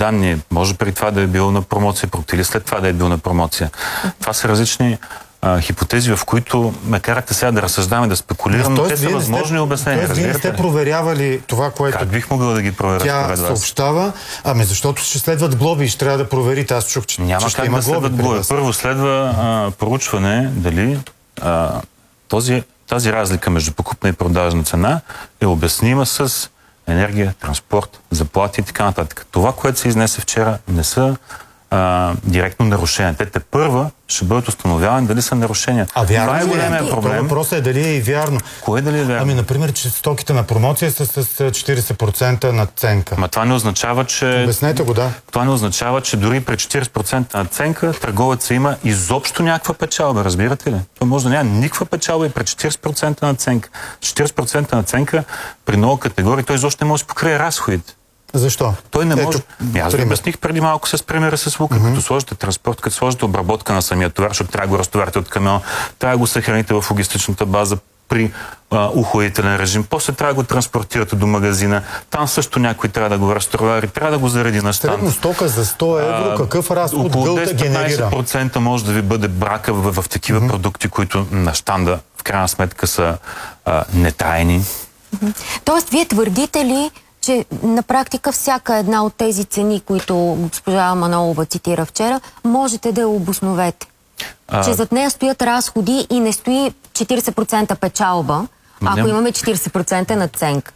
данни. Може преди това да е било на промоция продукт или след това да е бил на промоция. Това са различни хипотези, в които ме карахте сега да разсъждаваме, да спекулирам, но те са възможни обяснения. Вие не сте проверявали това, което как бих могъл да ги проверя? Тя съобщава, защото ще следват глоби и ще трябва да проверите. Аз чух, че няма как да следват глоби. Първо следва проучване дали тази разлика между покупна и продажна цена е обяснима с енергия, транспорт, заплати и така нататък. Това, което се изнесе вчера, не са директно нарушения. Те първа ще бъдат установявани дали са нарушения. Това е големия проблем. Въпросът е дали е и вярно. Кое дали е вярно? Например, че стоките на промоция са с 40% надценка. Това не означава, че... Обяснете го, да. Това не означава, че дори при 40% надценка търговеца има изобщо някаква печалба, разбирате ли? Това може да няма никаква печалба и при 40% надценка. 40% надценка при много категории, той изобщо не може да покрие разходите. Защо? Той не може. Аз ви обясних преди малко с примера с лука. Като сложите транспорт, като сложите обработка на самия товар, защото трябва да го разтоварите от камиона, трябва да го съхраните в логистичната база при охладителен режим, после трябва да го транспортирате до магазина, там също някой трябва да го разтовари, трябва да го зареди на щанд. Средно стока за 100 евро, какъв разход гълта генерира? Около 10-15% може да ви бъде брака в такива продукти, които на щанда в крайна сметка са нетайни. Тоест, вие твърдите ли, че на практика всяка една от тези цени, които госпожа Манолова цитира вчера, можете да я обосновете? Че зад нея стоят разходи и не стои 40% печалба, ако имаме 40% надценка.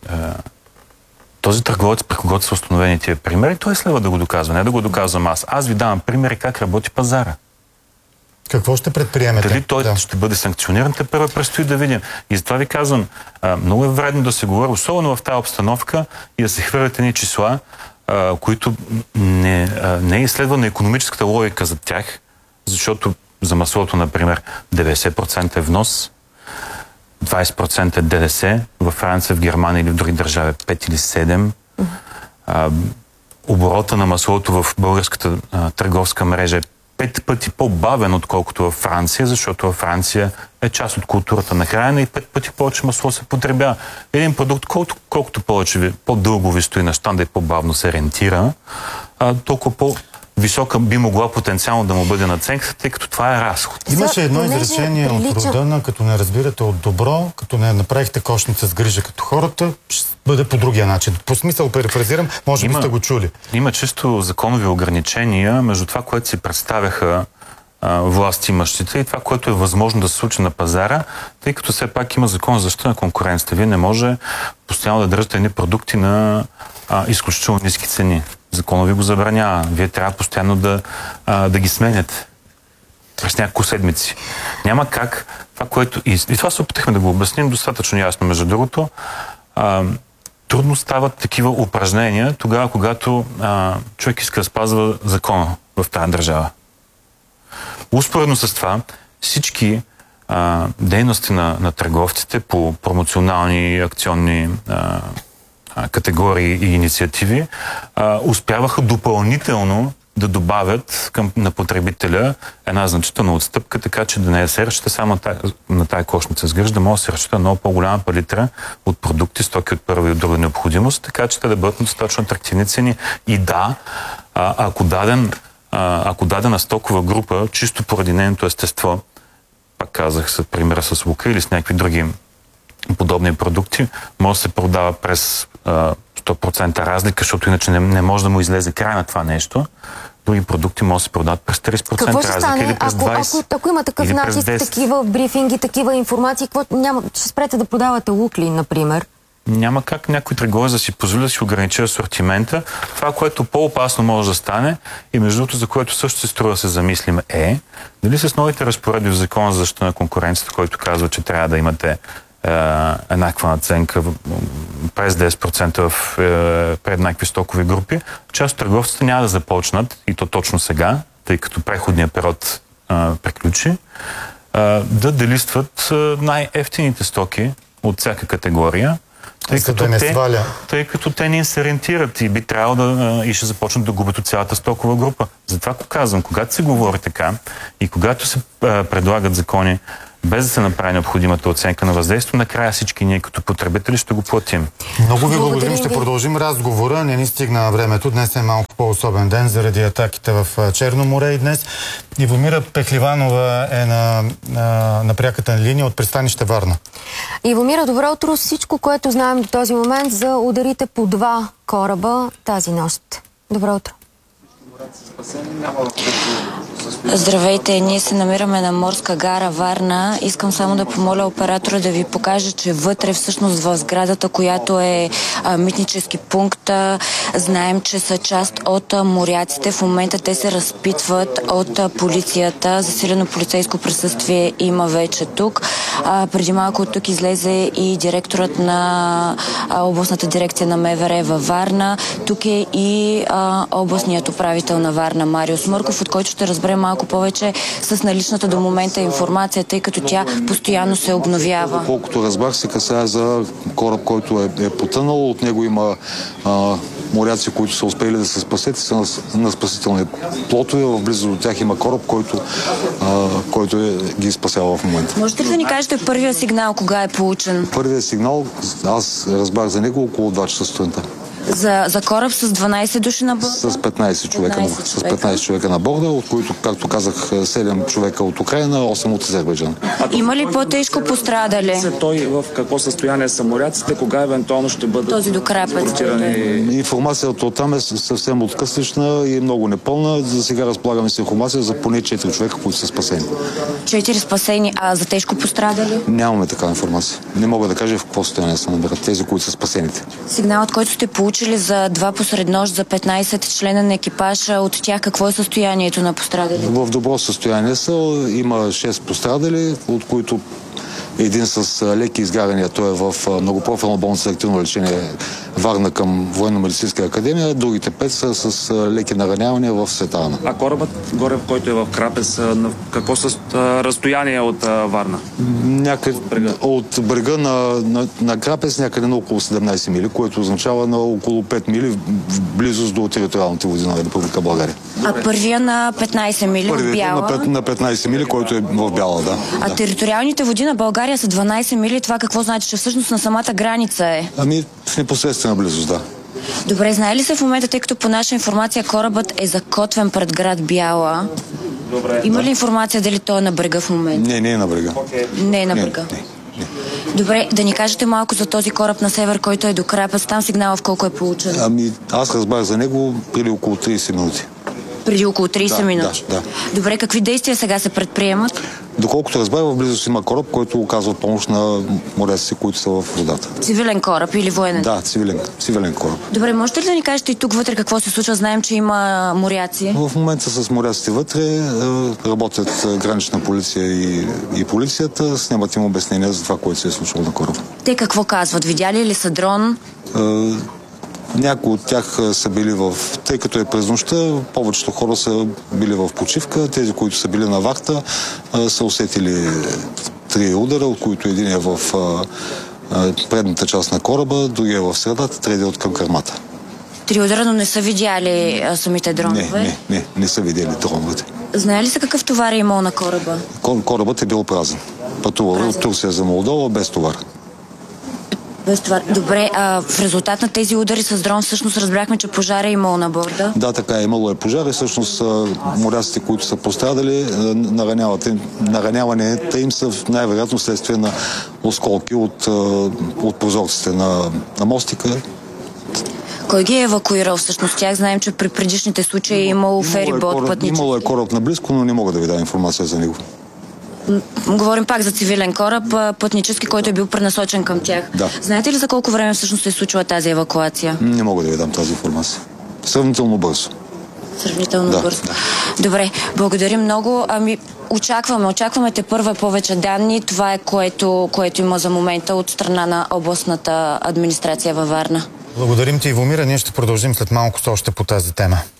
Този търговец, при когото са установени тия примери, той следва да го доказва, не да го доказвам аз. Аз ви давам примери как работи пазара. Какво ще предприемете? Дали той ще бъде санкциониран, те първо предстои да видим. И затова ви казвам, много е вредно да се говори, особено в тази обстановка, и да се хвърлят едни числа, които не е изследвана икономическата логика за тях, защото за маслото, например, 90% е внос, 20% е ДДС, във Франция, в Германия или в други държави 5 или 7. Оборота на маслото в българската търговска мрежа е 5 пъти по-бавен, отколкото във Франция, защото във Франция е част от културата на хранене и 5 пъти повече масло се потребява. Един продукт, колкото повече по-дълго ви стои на щанда и по-бавно се рентира, толкова по-висока би могла потенциално да му бъде надценката, тъй като това е разход. Имаше едно изречение от рода на като не разбирате от добро, като не направихте кошница с грижа като хората, ще бъде по другия начин. По смисъл, перефразирам, може би сте го чули. Има чисто законови ограничения между това, което си представяха власти имащите и това, което е възможно да се случи на пазара, тъй като все пак има закон за защита на конкуренцията. Вие не може постоянно да държите едни продукти на изключително ниски цени. Законът ви го забранява. Вие трябва постоянно да ги сменяте през няколко седмици. Няма как това, което... И това се опитахме да го обясним достатъчно ясно, между другото. Трудно стават такива упражнения тогава, когато човек иска да спазва закона в тази държава. Успоредно с това, всички дейности на търговците по промоционални акционни категории и инициативи успяваха допълнително да добавят на потребителя една значителна отстъпка, така че да не се разчита само на тая кошница с гръж, да може да се разчита много по-голяма палитра от продукти, стоки от първа и от друга необходимост, така че те да бъдат на достатъчно атрактивни цени. И да, ако дадена стокова група, чисто поради нейното естество, пак казах с примера с лука или с някакви други подобни продукти, може да се продава през 100% разлика, защото иначе не може да му излезе край на това нещо. Други продукти може да се продават през 30% разлика или през 20%. Ако има такъв начин, такива брифинги, такива информации, ще спрете да продавате лук ли, например? Няма как някой търговец да си позволи да си ограничи асортимента. Това, което по-опасно може да стане и между другото, за което също се струва да се замислим дали с новите разпоредби в Закона за защита на конкуренцията, който казва, че трябва да имате еднаква надценка през 10% пред еднакви стокови групи, част от търговците няма да започнат, и то точно сега, тъй като преходният период приключи, да делистват най-евтините стоки от всяка категория, тъй като те не се ориентират и би трябвало и ще започнат да губят от цялата стокова група. Затова казвам, когато се говори така и когато се предлагат закони, без да се направи необходимата оценка на въздействието, накрая всички ние като потребители ще го платим. Много ви благодарим. Ще продължим разговора. Не ни стигна времето. Днес е малко по-особен ден заради атаките в Черно море и днес. Ивомира Пехливанова е на пряката линия от пристанище Варна. Ивомира, добро утро. Всичко, което знаем до този момент за ударите по 2 кораба тази нощ. Добро утро. Здравейте, ние се намираме на морска гара Варна. Искам само да помоля оператора да ви покаже, че вътре всъщност в сградата, която е митнически пункт, знаем, че са част от моряците. В момента те се разпитват от полицията. Засилено полицейско присъствие има вече тук. Преди малко от тук излезе и директорът на областната дирекция на МВР във Варна. Тук е и областният управител на Варна Марио Смърков, от който ще разберем малко повече с наличната до момента информация, тъй като тя постоянно се обновява. Колкото разбрах, се касае за кораб, който е потънал. От него има моряци, които са успели да се спасят и са на спасителни плотове. В близо до тях има кораб, който ги спасява в момента. Можете ли да ни кажете първия сигнал, кога е получен? Първият сигнал, аз разбрах за него около 2 часа сутринта. За кораб с 12 души на борда? С 15 човека. С 15 човека на борда, от които, както казах, 7 човека от Украина, 8 от Азербайджан. Има ли по-тежко пострадали? Той в какво състояние са моряците, кога евентуално ще бъдат този до крапец? Информацията от там е съвсем откъслична и много непълна. За сега разполагаме с информация за поне 4 човека, които са спасени. 4 спасени, а за тежко пострадали? Нямаме такава информация. Не мога да кажа в какво състояние се намират тези, които са спасените. Сигналът, който сте получили за 2 посред нощ за 15 члена на екипаж, от тях какво е състоянието на пострадали? В добро състояние са. Има 6 пострадали, от които един с леки изгаряния. Той е в многопрофилна болница за активно лечение Варна към Военно-медицинска академия. Другите 5 са с леки наранявания в Светарна. А корабът, горе, в който е в Крапец, на какво разстояние от Варна? От брега на Крапец някъде на около 17 мили, което означава на около 5 мили в близост до териториалните води на Република България. А първия на 15 мили в Бяла? На 15 мили, който е в Бяла, да. А териториалните води на България са 12 мили. Това какво значи? Че всъщност на самата граница е? В непосредствена близост, да. Добре, знае ли се в момента, тъй като по наша информация корабът е закотвен пред град Бяла? Добре. Има ли информация дали той е на брега в момента? Не е на брега. Не е на брега. Не. Добре, да ни кажете малко за този кораб на север, който е до Крапец. Там сигнала в колко е получен? Аз разбрах за него преди около 30 минути. Преди около 30 минути? Да. Добре, какви действия сега се предприемат? Доколкото разбрах, в близост има кораб, който оказва помощ на моряците, които са в водата. Цивилен кораб или военен? Да, цивилен кораб. Добре, можете ли да ни кажете и тук вътре какво се случва? Знаем, че има моряци. В момента с моряците вътре работят гранична полиция и полицията, снимат им обяснения за това, което се е случило на кораба. Те какво казват? Видяли ли са дрон? Някои от тях са били тъй като е през нощта, повечето хора са били в почивка. Тези, които са били на вахта, са усетили 3 удара, от които един е в предната част на кораба, другия е в средата, третия е от към кърмата. 3 удара, но не са видяли самите дронове? Не са видяли дроновете. Знае ли са какъв товар е имал на кораба? Корабът е бил празен. Пътувал от Турция за Молдова без товар. Без товар. Добре, в резултат на тези удари с дрон всъщност разбрахме, че пожар е имал на борда? Да, така е, имало е пожар и всъщност моряците, които са пострадали, нараняванията им са най-вероятно следствие на осколки от прозорците на мостика. Кой ги е евакуирал всъщност? Тях знаем, че при предишните случаи е имало ферибот пътнически. Имало е кораб наблизко, но не мога да ви дам информация за него. Говорим пак за цивилен кораб, пътнически, който е бил пренасочен към тях. Да. Знаете ли за колко време всъщност се е случила тази евакуация? Не мога да ви дам тази информация. Сравнително бързо. Бързо. Да. Добре, благодарим много. Очакваме те първа повече данни. Това е което има за момента от страна на областната администрация във Варна. Благодарим ти, Ивомира. Ние ще продължим след малко още по тази тема.